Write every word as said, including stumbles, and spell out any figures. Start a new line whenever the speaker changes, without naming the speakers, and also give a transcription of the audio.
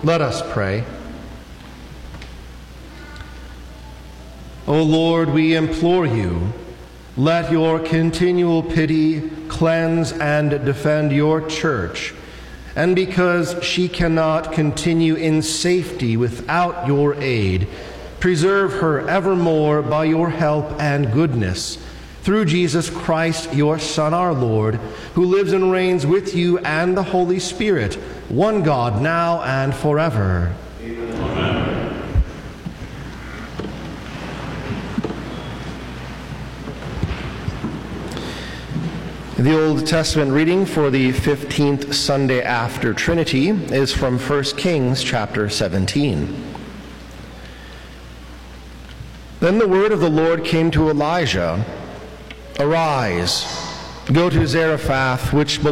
Let us pray. O Lord, we implore you, let your continual pity cleanse and defend your church, and because she cannot continue in safety without your aid, preserve her evermore by your help and goodness, through Jesus Christ, your Son, our Lord, who lives and reigns with you and the Holy Spirit, one God, now and forever.
Amen.
The Old Testament reading for the fifteenth Sunday after Trinity is from First Kings chapter seventeen. Then the word of the Lord came to Elijah, "Arise, go to Zarephath, which belongs